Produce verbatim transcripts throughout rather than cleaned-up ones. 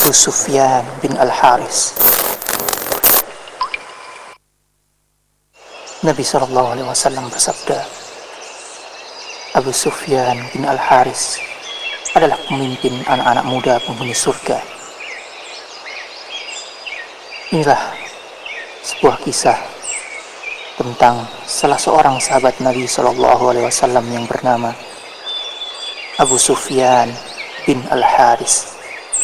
Abu Sufyan bin Al-Haris. Nabi shallallahu alaihi wasallam bersabda, Abu Sufyan bin Al-Haris adalah pemimpin anak-anak muda penghuni surga. Inilah sebuah kisah tentang salah seorang sahabat Nabi shallallahu alaihi wasallam yang bernama Abu Sufyan bin Al-Haris.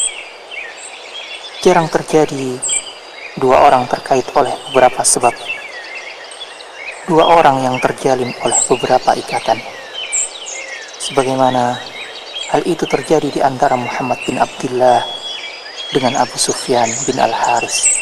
Jarang terjadi dua orang terkait oleh beberapa sebab, dua orang yang terjalin oleh beberapa ikatan, sebagaimana hal itu terjadi di antara Muhammad bin Abdullah dengan Abu Sufyan bin Al-Haris.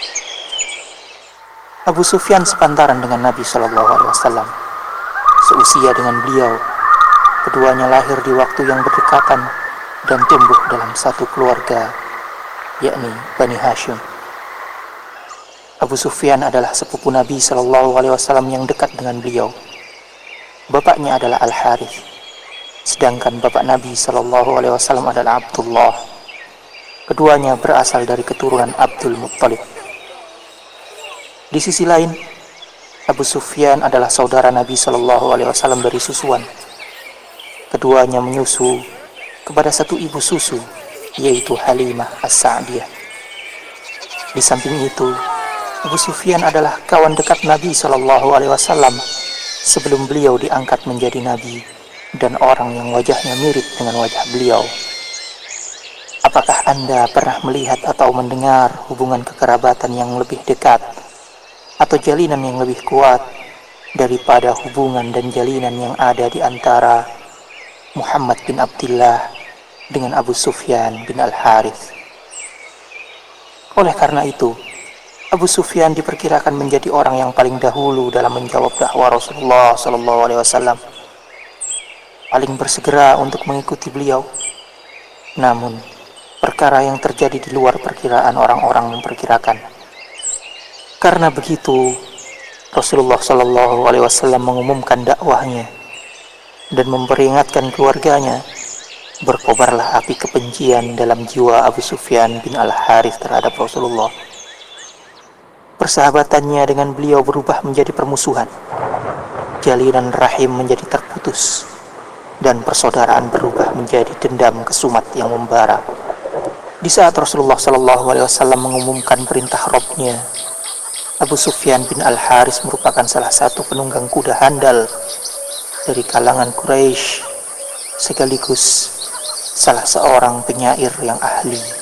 Abu Sufyan sepantaran dengan Nabi shallallahu alaihi wasallam, seusia dengan beliau. Keduanya lahir di waktu yang berdekatan dan tumbuh dalam satu keluarga, yakni Bani Hashim. Abu Sufyan adalah sepupu Nabi shallallahu alaihi wasallam yang dekat dengan beliau. Bapaknya adalah Al-Harith, sedangkan bapak Nabi shallallahu alaihi wasallam adalah Abdullah. Keduanya berasal dari keturunan Abdul Muttalib. Di sisi lain, Abu Sufyan adalah saudara Nabi shallallahu alaihi wasallam dari susuan. Keduanya menyusu kepada satu ibu susu, yaitu Halimah As-Sa'diyah. Di samping itu, Abu Sufyan adalah kawan dekat Nabi shallallahu alaihi wasallam sebelum beliau diangkat menjadi Nabi dan orang yang wajahnya mirip dengan wajah beliau. Apakah Anda pernah melihat atau mendengar hubungan kekerabatan yang lebih dekat atau jalinan yang lebih kuat daripada hubungan dan jalinan yang ada di antara Muhammad bin Abdullah dengan Abu Sufyan bin Al-Harith? Oleh karena itu, Abu Sufyan diperkirakan menjadi orang yang paling dahulu dalam menjawab dakwah Rasulullah shallallahu alaihi wasallam, paling bersegera untuk mengikuti beliau. Namun, perkara yang terjadi di luar perkiraan orang-orang memperkirakan. Karena begitu, Rasulullah shallallahu alaihi wasallam mengumumkan dakwahnya dan memperingatkan keluarganya. Berkobarlah api kebencian dalam jiwa Abu Sufyan bin Al-Harith terhadap Rasulullah. Persahabatannya dengan beliau berubah menjadi permusuhan. Jalinan rahim menjadi terputus, dan persaudaraan berubah menjadi dendam kesumat yang membara. Di saat Rasulullah shallallahu alaihi wasallam mengumumkan perintah Rabb-nya, Abu Sufyan bin Al-Haris merupakan salah satu penunggang kuda handal dari kalangan Quraisy, sekaligus salah seorang penyair yang ahli.